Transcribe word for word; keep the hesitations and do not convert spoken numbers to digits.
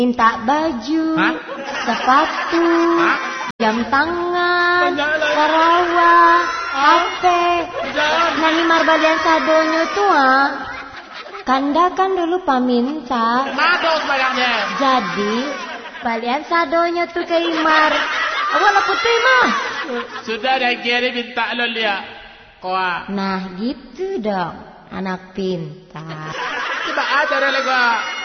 Minta baju, Hah? sepatu, Hah? jam tangan, Sarawak, H P. Nani marbalian sadonyo tua. Kanda kan dulu paminta. Mado sebayangnya. Jadi balian sadonyo tuh ke Imar. Awak lah putih mah. Sudah dah kira minta lo lihat. Koa. Nah gitu dong, anak pintar. Coba ajar lagi.